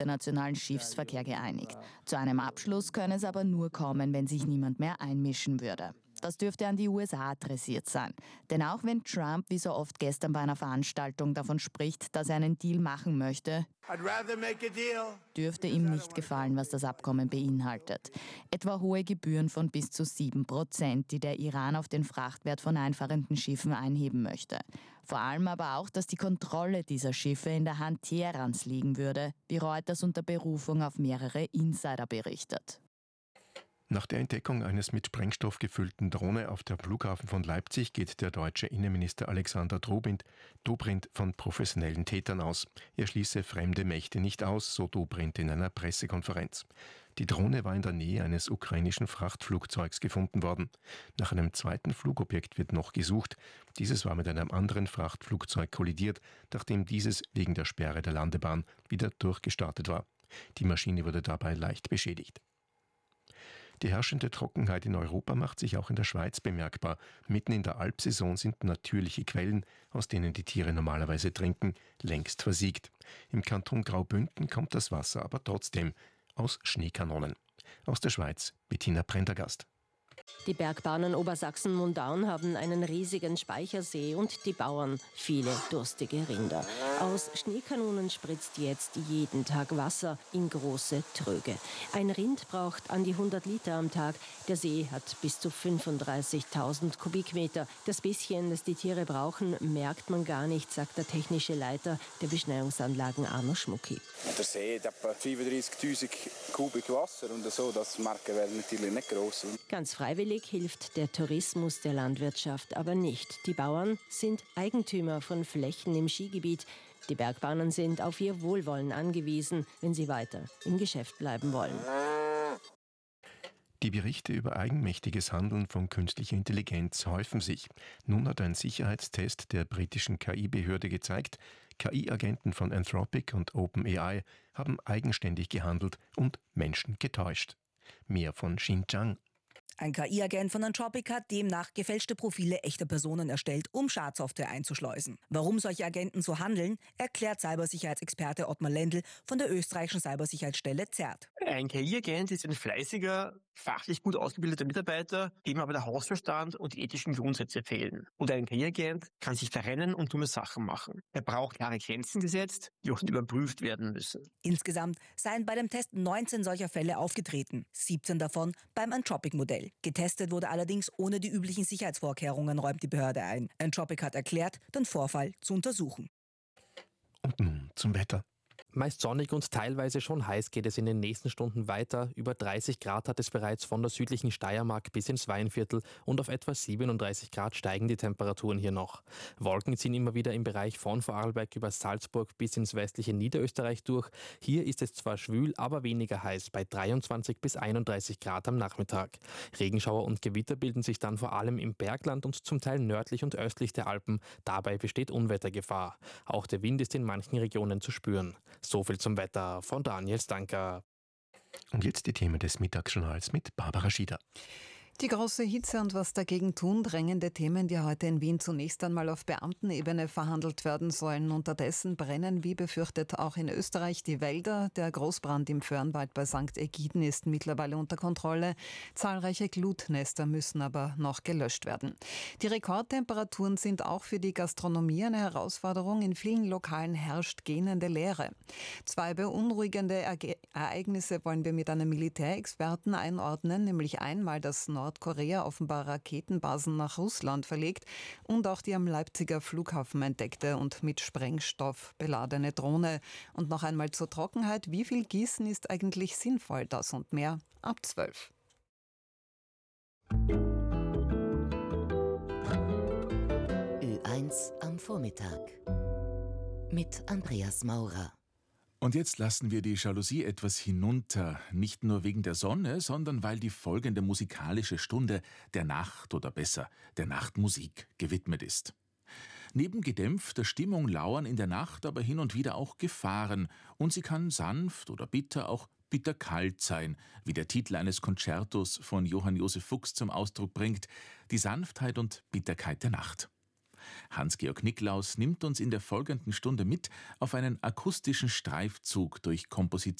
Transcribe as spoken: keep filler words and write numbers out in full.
internationalen Schiffsverkehr geeinigt. Zu einem Abschluss könne es aber nur kommen, wenn sich niemand mehr einmischen würde. Das dürfte an die U S A adressiert sein. Denn auch wenn Trump wie so oft gestern bei einer Veranstaltung davon spricht, dass er einen Deal machen möchte, dürfte ihm nicht gefallen, was das Abkommen beinhaltet. Etwa hohe Gebühren von bis zu sieben Prozent, die der Iran auf den Frachtwert von einfahrenden Schiffen einheben möchte. Vor allem aber auch, dass die Kontrolle dieser Schiffe in der Hand Teherans liegen würde, wie Reuters unter Berufung auf mehrere Insider berichtet. Nach der Entdeckung eines mit Sprengstoff gefüllten Drohne auf dem Flughafen von Leipzig geht der deutsche Innenminister Alexander Dobrindt, Dobrindt von professionellen Tätern aus. Er schließe fremde Mächte nicht aus, so Dobrindt in einer Pressekonferenz. Die Drohne war in der Nähe eines ukrainischen Frachtflugzeugs gefunden worden. Nach einem zweiten Flugobjekt wird noch gesucht. Dieses war mit einem anderen Frachtflugzeug kollidiert, nachdem dieses wegen der Sperre der Landebahn wieder durchgestartet war. Die Maschine wurde dabei leicht beschädigt. Die herrschende Trockenheit in Europa macht sich auch in der Schweiz bemerkbar. Mitten in der Alpsaison sind natürliche Quellen, aus denen die Tiere normalerweise trinken, längst versiegt. Im Kanton Graubünden kommt das Wasser aber trotzdem aus Schneekanonen. Aus der Schweiz, Bettina Prendergast. Die Bergbahnen Obersachsen-Mundaun haben einen riesigen Speichersee und die Bauern viele durstige Rinder. Aus Schneekanonen spritzt jetzt jeden Tag Wasser in große Tröge. Ein Rind braucht an die hundert Liter am Tag. Der See hat bis zu fünfunddreißigtausend Kubikmeter. Das bisschen, das die Tiere brauchen, merkt man gar nicht, sagt der technische Leiter der Beschneiungsanlagen Arno Schmucki. Der See hat etwa fünfunddreißigtausend Kubik Wasser und so, das merken wir natürlich nicht gross. Ganz freiwillig hilft der Tourismus der Landwirtschaft aber nicht. Die Bauern sind Eigentümer von Flächen im Skigebiet. Die Bergbahnen sind auf ihr Wohlwollen angewiesen, wenn sie weiter im Geschäft bleiben wollen. Die Berichte über eigenmächtiges Handeln von künstlicher Intelligenz häufen sich. Nun hat ein Sicherheitstest der britischen K I-Behörde gezeigt, K I-Agenten von Anthropic und OpenAI haben eigenständig gehandelt und Menschen getäuscht. Mehr von Xin Zhang. Ein K I-Agent von Anthropic hat demnach gefälschte Profile echter Personen erstellt, um Schadsoftware einzuschleusen. Warum solche Agenten so handeln, erklärt Cybersicherheitsexperte Ottmar Lendl von der österreichischen Cybersicherheitsstelle Z E R T. Ein K I-Agent ist ein fleißiger, fachlich gut ausgebildeter Mitarbeiter, dem aber der Hausverstand und die ethischen Grundsätze fehlen. Und ein K I-Agent kann sich verrennen und dumme Sachen machen. Er braucht klare Grenzen gesetzt, die auch überprüft werden müssen. Insgesamt seien bei dem Test neunzehn solcher Fälle aufgetreten, siebzehn davon beim Anthropic-Modell. Getestet wurde allerdings ohne die üblichen Sicherheitsvorkehrungen, räumt die Behörde ein. Anthropic hat erklärt, den Vorfall zu untersuchen. Und nun zum Wetter. Meist sonnig und teilweise schon heiß geht es in den nächsten Stunden weiter. Über dreißig Grad hat es bereits von der südlichen Steiermark bis ins Weinviertel und auf etwa siebenunddreißig Grad steigen die Temperaturen hier noch. Wolken ziehen immer wieder im Bereich von Vorarlberg über Salzburg bis ins westliche Niederösterreich durch. Hier ist es zwar schwül, aber weniger heiß, bei dreiundzwanzig bis einunddreißig Grad am Nachmittag. Regenschauer und Gewitter bilden sich dann vor allem im Bergland und zum Teil nördlich und östlich der Alpen. Dabei besteht Unwettergefahr. Auch der Wind ist in manchen Regionen zu spüren. So viel zum Wetter von Daniel Stanker. Und jetzt die Themen des Mittagsjournals mit Barbara Schieder. Die große Hitze und was dagegen tun, drängende Themen, die heute in Wien zunächst einmal auf Beamtenebene verhandelt werden sollen. Unterdessen brennen, wie befürchtet, auch in Österreich die Wälder. Der Großbrand im Föhrenwald bei Sankt Ägiden ist mittlerweile unter Kontrolle. Zahlreiche Glutnester müssen aber noch gelöscht werden. Die Rekordtemperaturen sind auch für die Gastronomie eine Herausforderung. In vielen Lokalen herrscht gähnende Leere. Zwei beunruhigende Erge- Ereignisse wollen wir mit einem Militärexperten einordnen, nämlich einmal das Nordkorea offenbar Raketenbasen nach Russland verlegt und auch die am Leipziger Flughafen entdeckte und mit Sprengstoff beladene Drohne. Und noch einmal zur Trockenheit. Wie viel Gießen ist eigentlich sinnvoll? Das und mehr ab zwölf. Ö eins am Vormittag mit Andreas Maurer. Und jetzt lassen wir die Jalousie etwas hinunter, nicht nur wegen der Sonne, sondern weil die folgende musikalische Stunde der Nacht oder besser der Nachtmusik gewidmet ist. Neben gedämpfter Stimmung lauern in der Nacht aber hin und wieder auch Gefahren und sie kann sanft oder bitter auch bitterkalt sein, wie der Titel eines Konzertos von Johann Josef Fuchs zum Ausdruck bringt, die Sanftheit und Bitterkeit der Nacht. Hans-Georg Niklaus nimmt uns in der folgenden Stunde mit auf einen akustischen Streifzug durch Komposition